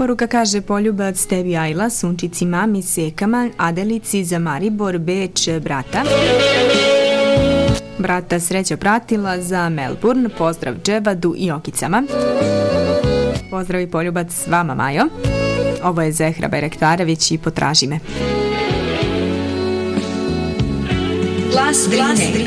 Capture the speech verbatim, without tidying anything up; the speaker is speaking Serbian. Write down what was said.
Poruka kaže: poljubac tebi Ajla, Sunčici mami, Sekama, Adelici za Maribor, Beč, brata. Brata Sreća pratila za Melbourne, pozdrav Dževadu i Okicama. Pozdrav i poljubac vama, Majo. Ovo je Zehra Bajraktarević i Potraži me. Glas Drine.